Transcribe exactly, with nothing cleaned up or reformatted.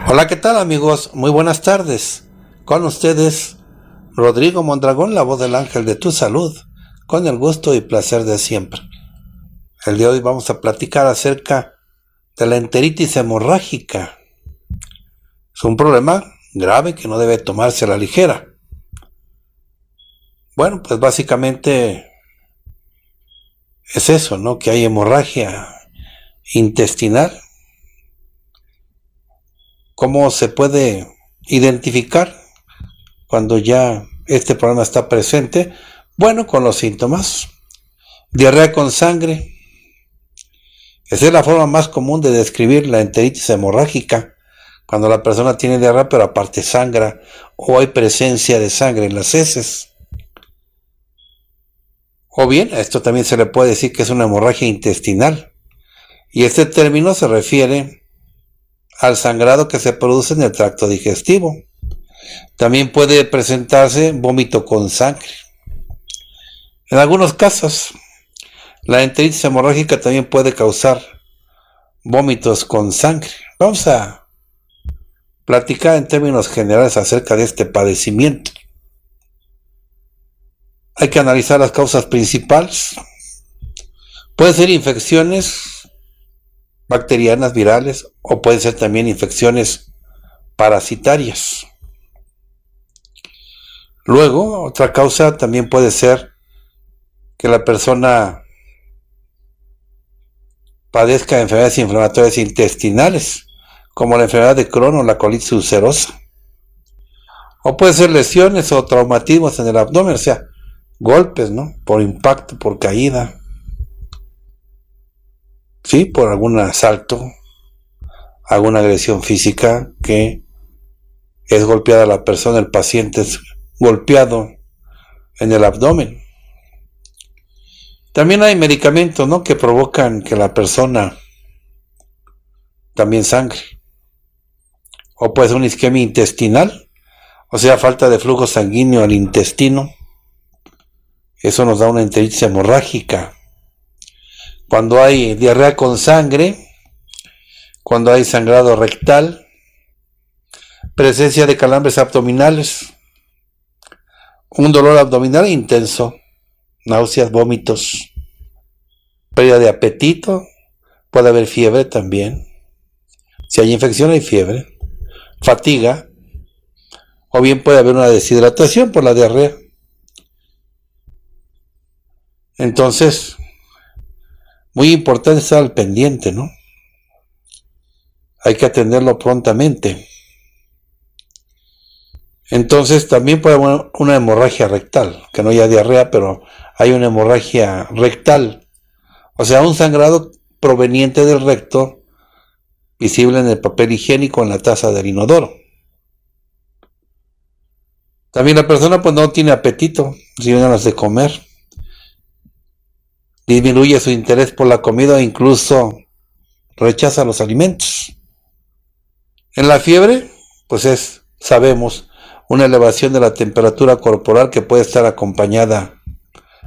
Hola, ¿qué tal amigos? Muy buenas tardes. Con ustedes, Rodrigo Mondragón, la voz del ángel de tu salud, con el gusto y placer de siempre. El día de hoy vamos a platicar acerca de la enteritis hemorrágica. Es un problema grave que no debe tomarse a la ligera. Bueno, pues básicamente es eso, ¿no? Que hay hemorragia intestinal. ¿Cómo se puede identificar cuando ya este problema está presente? Bueno, con los síntomas. Diarrea con sangre. Esa es la forma más común de describir la enteritis hemorrágica. Cuando la persona tiene diarrea pero aparte sangra o hay presencia de sangre en las heces. O bien, a esto también se le puede decir que es una hemorragia intestinal. Y este término se refiere al sangrado que se produce en el tracto digestivo. También puede presentarse vómito con sangre. En algunos casos, la enteritis hemorrágica también puede causar vómitos con sangre. Vamos a platicar en términos generales acerca de este padecimiento. Hay que analizar las causas principales. Pueden ser infecciones bacterianas, virales, o pueden ser también infecciones parasitarias. Luego, otra causa también puede ser que la persona padezca de enfermedades inflamatorias intestinales, como la enfermedad de Crohn o la colitis ulcerosa. O puede ser lesiones o traumatismos en el abdomen, o sea, golpes, ¿no? Por impacto, por caída. Sí, por algún asalto, alguna agresión física que es golpeada la persona, el paciente es golpeado en el abdomen. También hay medicamentos, ¿no?, que provocan que la persona también sangre. O puede ser una isquemia intestinal, o sea, falta de flujo sanguíneo al intestino. Eso nos da una enteritis hemorrágica. Cuando hay diarrea con sangre, cuando hay sangrado rectal, presencia de calambres abdominales, un dolor abdominal intenso, náuseas, vómitos, pérdida de apetito, puede haber fiebre también. Si hay infección hay fiebre, fatiga, o bien puede haber una deshidratación por la diarrea. Entonces, muy importante estar al pendiente, ¿no? Hay que atenderlo prontamente. Entonces también puede haber una hemorragia rectal, que no haya diarrea, pero hay una hemorragia rectal, o sea, un sangrado proveniente del recto, visible en el papel higiénico, en la taza del inodoro. También la persona pues no tiene apetito, tiene ganas de comer, disminuye su interés por la comida e incluso rechaza los alimentos. En la fiebre, pues es, sabemos, una elevación de la temperatura corporal que puede estar acompañada